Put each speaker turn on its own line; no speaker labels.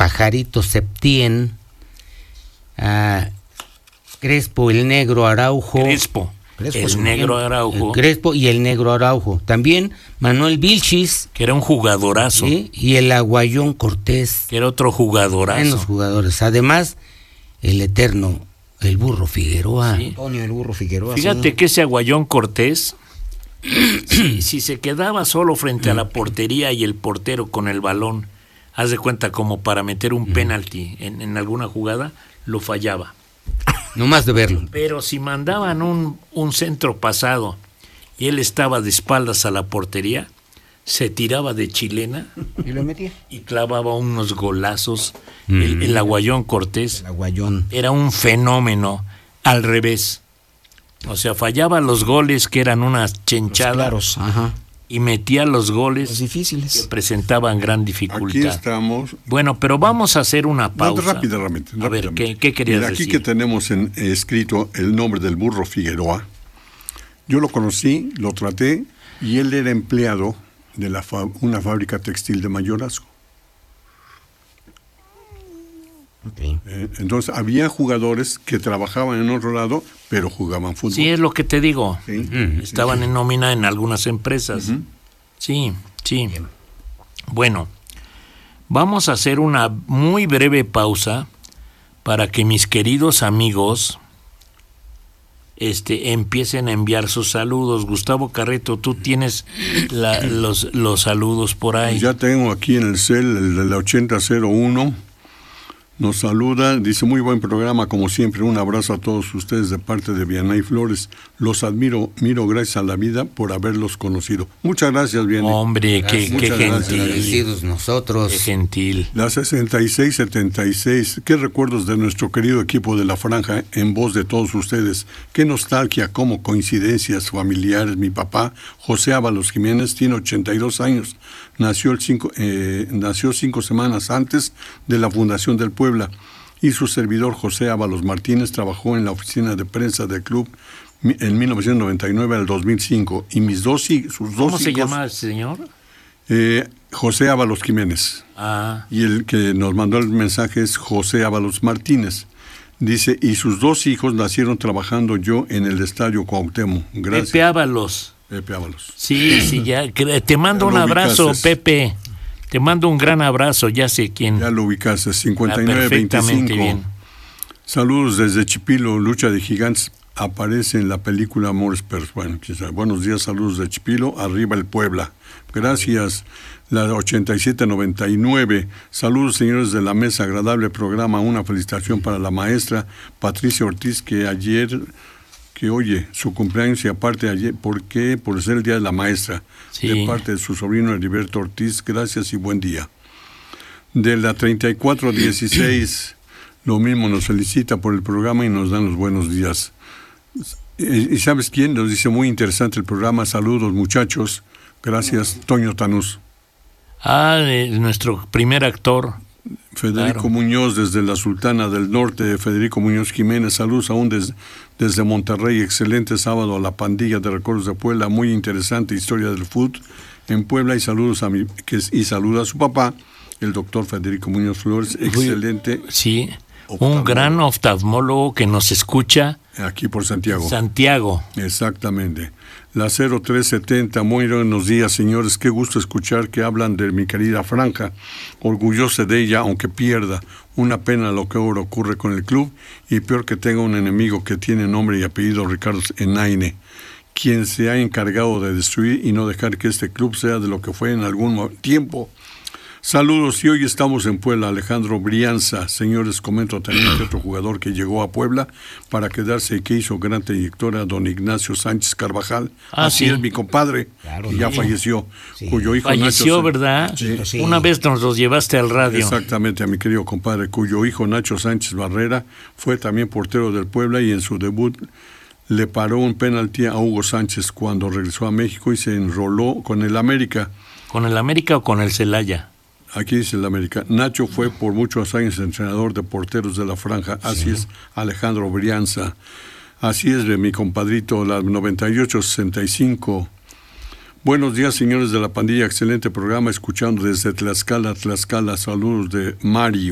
Pajarito Septién, Crespo, el Negro Araujo.
Crespo el Negro Araujo.
Crespo y el Negro Araujo. También Manuel Vilchis.
Que era un jugadorazo.
¿Sí? Y el Aguayón Cortés.
Que era otro jugadorazo.
Buenos jugadores. Además, el eterno, el Burro Figueroa.
Sí.
Antonio, el Burro Figueroa.
Fíjate
sí.
que ese Aguayón Cortés, si se quedaba solo frente a la portería y el portero con el balón, haz de cuenta como para meter un penalti en alguna jugada, lo fallaba.
No más de verlo.
Pero si mandaban un centro pasado y él estaba de espaldas a la portería, se tiraba de chilena
y lo metía
y clavaba unos golazos. El Aguayón Cortés,
el Aguayón,
era un fenómeno al revés. O sea, fallaba los goles que eran una chenchada,
claros, ajá,
y metía los goles
los difíciles
que presentaban gran dificultad.
Aquí estamos.
Bueno, pero vamos a hacer una pausa.
Rápidamente.
A ver, ¿qué querías
Mira,
decir?
aquí que tenemos escrito el nombre del Burro Figueroa. Yo lo conocí, lo traté, y él era empleado de una fábrica textil de Mayorazgo.
Okay.
Entonces había jugadores que trabajaban en otro lado, pero jugaban fútbol.
Sí, es lo que te digo.
Sí.
Estaban en nómina en algunas empresas. Sí.
Bien.
Bueno, vamos a hacer una muy breve pausa para que mis queridos amigos empiecen a enviar sus saludos. Gustavo Carreto, tú tienes los saludos por ahí.
Ya tengo aquí en el cel el de la 8001. Nos saluda, dice: muy buen programa, como siempre, un abrazo a todos ustedes de parte de Vianey Flores. Los miro gracias a la vida por haberlos conocido. Muchas gracias, Vianey.
Hombre, qué gentil.
Agradecidos nosotros.
Qué gentil.
La 6676, qué recuerdos de nuestro querido equipo de La Franja en voz de todos ustedes. Qué nostalgia, cómo coincidencias familiares. Mi papá, José Ábalos Jiménez, tiene 82 años. Nació 5 semanas antes de la fundación del Puebla, y su servidor José Ábalos Martínez trabajó en la oficina de prensa del club en 1999 al 2005, y sus dos
¿Cómo
hijos...
se llama el señor?
José Ábalos Jiménez.
Y
el que nos mandó el mensaje es José Ábalos Martínez. Dice: y sus 2 hijos nacieron trabajando yo en el Estadio Cuauhtémoc. Gracias.
Pepe Ábalos. Sí, ya. Te mando un abrazo, Pepe. Te mando un gran abrazo, ya sé quién.
Ya lo ubicaste, 5925.
Bien.
Saludos desde Chipilo, lucha de gigantes. Aparece en la película Amores Perros. Bueno, buenos días, saludos de Chipilo, arriba el Puebla. Gracias. La 8799. Saludos, señores de la mesa, agradable programa. Una felicitación para la maestra Patricia Ortiz, que oye, su cumpleaños, y aparte ayer, ¿por qué? Por ser el Día de la Maestra,
sí,
de parte de su sobrino Heriberto Ortiz. Gracias y buen día. De la 3416, lo mismo, nos felicita por el programa y nos dan los buenos días. ¿Y sabes quién? Nos dice: muy interesante el programa, saludos muchachos. Gracias, Toño Tanús.
Nuestro primer actor.
Federico
Claro.
Muñoz, desde la Sultana del Norte. Federico Muñoz Jiménez, saludos aún desde Monterrey. Excelente sábado a la pandilla de Recuerdos de Puebla, muy interesante historia del fútbol en Puebla, y saludos y saluda a su papá, el doctor Federico Muñoz Flores, excelente.
Sí, un gran oftalmólogo que nos escucha
aquí por Santiago. Exactamente. La 0370, muy buenos días, señores. Qué gusto escuchar que hablan de mi querida Franja. Orgullosa de ella, aunque pierda. Una pena lo que ahora ocurre con el club, y peor que tenga un enemigo que tiene nombre y apellido, Ricardo Enaine, quien se ha encargado de destruir y no dejar que este club sea de lo que fue en algún tiempo. Saludos, y hoy estamos en Puebla. Alejandro Brianza. Señores, comento también que otro jugador que llegó a Puebla para quedarse y que hizo gran trayectoria, don Ignacio Sánchez Carvajal. Así
sí.
es, mi compadre,
Claro,
que ya falleció,
sí.
cuyo hijo
Falleció,
Nacho,
¿verdad?
Sí.
Una vez nos los llevaste al radio.
Exactamente, a mi querido compadre, cuyo hijo Nacho Sánchez Barrera fue también portero del Puebla, y en su debut le paró un penalti a Hugo Sánchez cuando regresó a México y se enroló con el América.
¿Con el América o con el Celaya?
Aquí dice el América. Nacho fue por muchos años entrenador de porteros de la Franja. Así es, Alejandro Brianza. Así es, de mi compadrito, la 9865. Buenos días, señores de la pandilla. Excelente programa, escuchando desde Tlaxcala. Saludos de Mario.